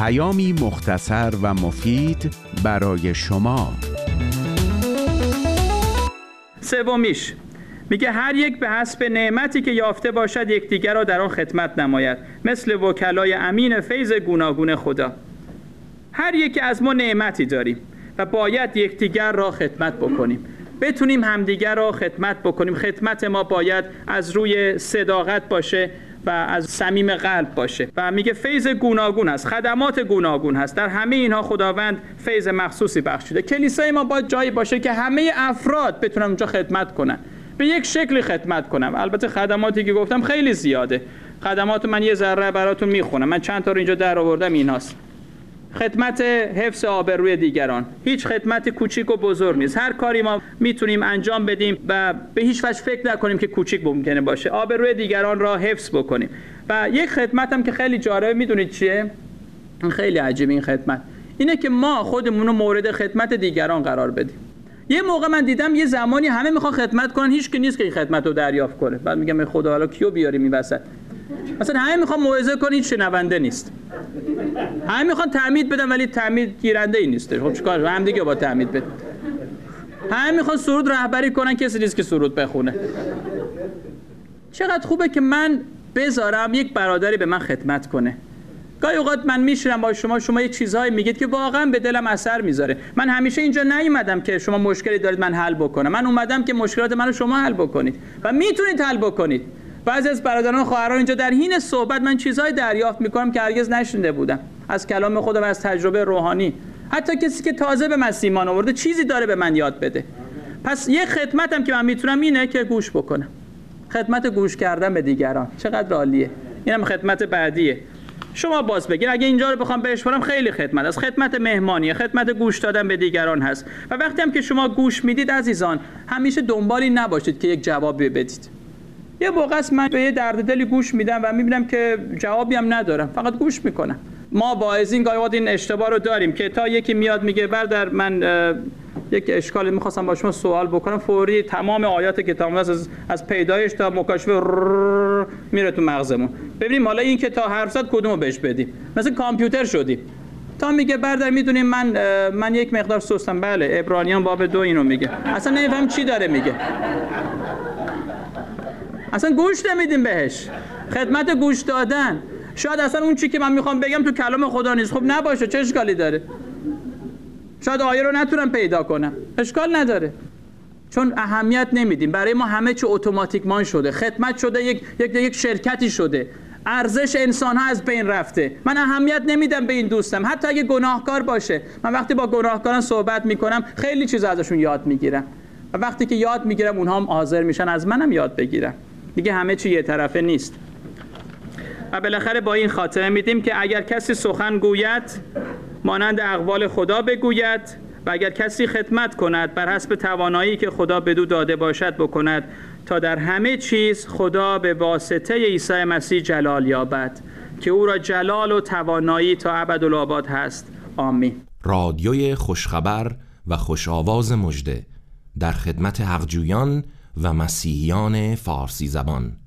پیامی مختصر و مفید برای شما. سومیش میگه هر یک به حسب نعمتی که یافته باشد یکدیگر را در آن خدمت نماید، مثل وکلای امین فیض گوناگون خدا. هر یک از ما نعمتی داریم و باید یکدیگر را خدمت بکنیم، بتونیم همدیگر را خدمت بکنیم. خدمت ما باید از روی صداقت باشه و از صمیم قلب باشه. و میگه فیض گوناگون هست، خدمات گوناگون هست. در همه اینها خداوند فیض مخصوصی بخشیده. کلیسای ما باید جایی باشه که همه افراد بتونن اونجا خدمت کنن، به یک شکلی خدمت کنم. البته خدماتی که گفتم خیلی زیاده. خدمات من یه ذره براتون میخونم، من چند تا رو اینجا در آوردم. ایناست: خدمت حفظ آبروی دیگران. هیچ خدمت کوچیک و بزرگ نیست، هر کاری ما میتونیم انجام بدیم و به هیچ وجه فکر نکنیم که کوچیک ممکنه باشه. آبروی دیگران را حفظ بکنیم. و یک خدمت هم که خیلی جالبه، میدونید چیه؟ خیلی عجیبه این خدمت، اینه که ما خودمون رو مورد خدمت دیگران قرار بدیم. یه موقع من دیدم یه زمانی همه میخوان خدمت کنن، هیچ کی نیست که این خدمت رو دریافت کنه. بعد میگم خدا حالا کیو بیاریم این وسط؟ مثلا همه میخوان موعظه کنن، هیچ شنونده نیست. همه میخوان تعمید بدن ولی تعمید گیرنده ای نیست. خب چیکار؟ هم دیگه با تعمید بده. همه میخوان سرود رهبری کنن، کسی نیست که سرود بخونه. چقدر خوبه که من بذارم یک برادری به من خدمت کنه. گاهی اوقات من میشینم با شما یک چیزهایی میگید که واقعا به دلم اثر میذاره. من همیشه اینجا نیومدم که شما مشکلی دارید من حل بکنم. من اومدم که مشکلات منو شما حل بکنید و میتونید حل بکنید. بعضی از برادران و خواهران اینجا در حین صحبت من چیزهای دریافت میکنم که هرگز نشنیده بودم از کلام خدا و از تجربه روحانی. حتی کسی که تازه به مسیح ایمان آورده چیزی داره به من یاد بده. پس یه خدمتم که من میتونم اینه که گوش بکنم. خدمت گوش کردن به دیگران چقدر عالیه. اینم خدمت بعدیه. شما باز بگین اگه اینجا رو بخوام بشمارم خیلی خدمت است. خدمت مهمانیه، خدمت گوش دادن به دیگران هست. و وقتی هم که شما گوش میدید عزیزان، همیشه دنبالی نباشید که یک جوابی بدید. یه موقع است من به یه درد دلی گوش میدم و میبینم که جوابی هم ندارم، فقط گوش میکنم. ما واعظین گاهی وقت این اشتباه رو داریم که تا یکی میاد میگه برادر من یک اشکالی میخواستم با شما سوال بکنم، فوری تمام آیات کتاب از پیدایش تا مکاشفه میره تو مغزمون. ببینیم حالا این که تا حرف زد کدومو بهش بدیم. مثل کامپیوتر شدیم. تا میگه برادر میدونیم من یک مقدار سستم. بله، عبرانیان باب 2 اینو میگه. اصلا نمیفهم چی داره میگه. اصلا گوش نمیدیم بهش. خدمت گوش دادن. شاید اصلا اون چی که من میخوام بگم تو کلام خدا نیست. خب نباشه، چه اشکالی داره؟ شاید آیه رو نتونم پیدا کنم، اشکال نداره. چون اهمیت نمیدیم. برای ما همه چی اتوماتیکمان شده. خدمت شده یک شرکتی شده. ارزش انسان ها از بین رفته. من اهمیت نمیدم به این دوستم، حتی اگه گناهکار باشه. من وقتی با گناهکاران صحبت میکنم خیلی چیز ازشون یاد میگیرم و وقتی که یاد میگیرم اونها هم حاضر میشن از منم یاد بگیرم. دیگه همه چی یه طرفه نیست. و بالاخره با این خاطره میدیم که اگر کسی سخن گوید مانند اقوال خدا بگوید و اگر کسی خدمت کند بر حسب توانایی که خدا بدو داده باشد بکند، تا در همه چیز خدا به واسطه عیسی مسیح جلال یابد که او را جلال و توانایی تا ابدالآباد هست. آمین. رادیوی خوشخبر و خوشآواز مژده در خدمت حقجویان و مسیحیان فارسی زبان.